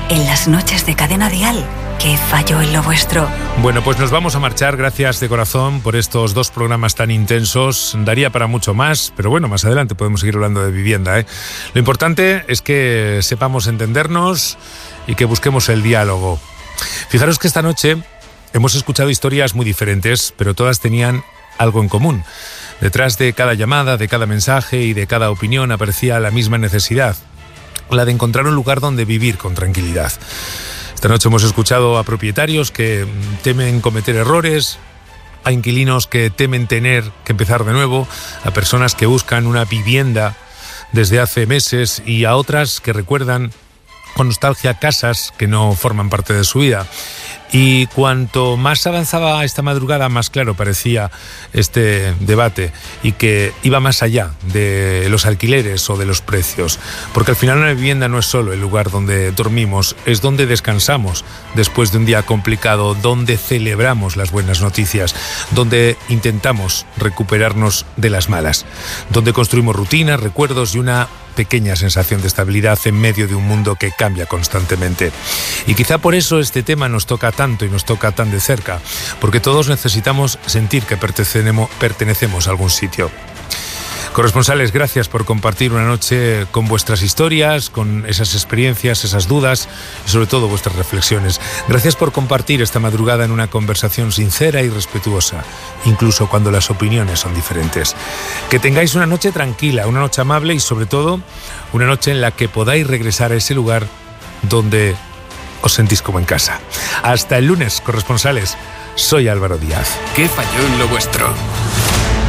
en las noches de Cadena Dial. ¿Qué falló en lo vuestro? Bueno, pues nos vamos a marchar. Gracias de corazón por estos 2 programas tan intensos. Daría para mucho más, pero bueno, más adelante podemos seguir hablando de vivienda, ¿eh? Lo importante es que sepamos entendernos y que busquemos el diálogo. Fijaros que esta noche hemos escuchado historias muy diferentes, pero todas tenían algo en común. Detrás de cada llamada, de cada mensaje y de cada opinión aparecía la misma necesidad, la de encontrar un lugar donde vivir con tranquilidad. Esta noche hemos escuchado a propietarios que temen cometer errores, a inquilinos que temen tener que empezar de nuevo, a personas que buscan una vivienda desde hace meses y a otras que recuerdan con nostalgia casas que no forman parte de su vida. Y cuanto más avanzaba esta madrugada, más claro parecía este debate y que iba más allá de los alquileres o de los precios. Porque al final una vivienda no es solo el lugar donde dormimos, es donde descansamos después de un día complicado, donde celebramos las buenas noticias, donde intentamos recuperarnos de las malas, donde construimos rutinas, recuerdos y una pequeña sensación de estabilidad en medio de un mundo que cambia constantemente. Y quizá por eso este tema nos toca tanto y nos toca tan de cerca, porque todos necesitamos sentir que pertenecemos a algún sitio. Corresponsales, gracias por compartir una noche con vuestras historias, con esas experiencias, esas dudas y sobre todo vuestras reflexiones. Gracias por compartir esta madrugada en una conversación sincera y respetuosa, incluso cuando las opiniones son diferentes. Que tengáis una noche tranquila, una noche amable y sobre todo una noche en la que podáis regresar a ese lugar donde os sentís como en casa. Hasta el lunes, corresponsales. Soy Álvaro Díaz. ¿Qué falló en lo vuestro?